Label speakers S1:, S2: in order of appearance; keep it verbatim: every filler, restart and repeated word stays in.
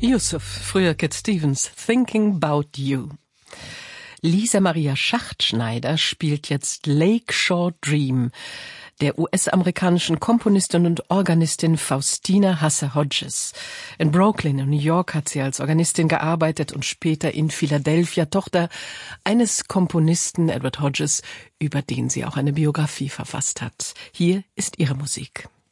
S1: Yusuf, früher Cat Stevens, Thinking About You. Lisa Maria Schachtschneider spielt jetzt Lakeshore Dream der U S-amerikanischen Komponistin und Organistin Faustina Hasse-Hodges. In Brooklyn in New York hat sie als Organistin gearbeitet und später in Philadelphia, Tochter eines Komponisten, Edward Hodges, über den sie auch eine Biografie verfasst hat. Hier ist ihre Musik.